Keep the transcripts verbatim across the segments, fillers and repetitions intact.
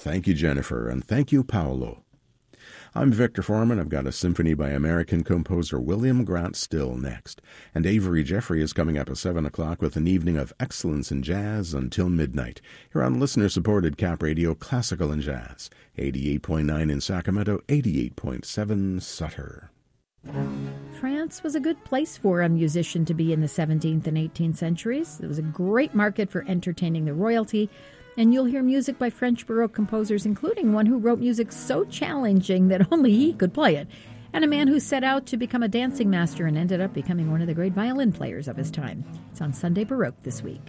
Thank you, Jennifer, and thank you, Paolo. I'm Victor Foreman. I've got a symphony by American composer William Grant Still next. And Avery Jeffrey is coming up at seven o'clock with an evening of excellence in jazz until midnight. Here on listener-supported Cap Radio Classical and Jazz. eighty-eight point nine in Sacramento, eighty-eight point seven Sutter. France was a good place for a musician to be in the seventeenth and eighteenth centuries. It was a great market for entertaining the royalty. And you'll hear music by French Baroque composers, including one who wrote music so challenging that only he could play it, and a man who set out to become a dancing master and ended up becoming one of the great violin players of his time. It's on Sunday Baroque this week.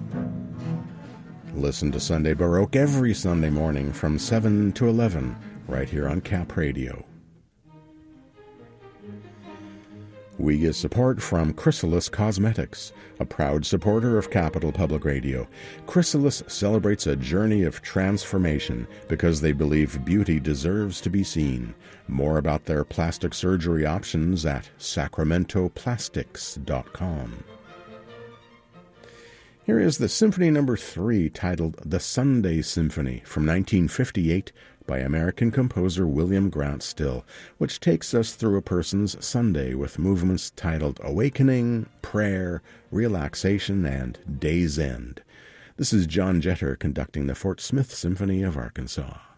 Listen to Sunday Baroque every Sunday morning from seven to eleven, right here on Cap Radio. We get support from Chrysalis Cosmetics, a proud supporter of Capital Public Radio. Chrysalis celebrates a journey of transformation because they believe beauty deserves to be seen. More about their plastic surgery options at sacramento plastics dot com. Here is the Symphony Number three, titled The Sunday Symphony, from nineteen fifty-eight, by American composer William Grant Still, which takes us through a person's Sunday with movements titled Awakening, Prayer, Relaxation, and Day's End. This is John Jeter conducting the Fort Smith Symphony of Arkansas.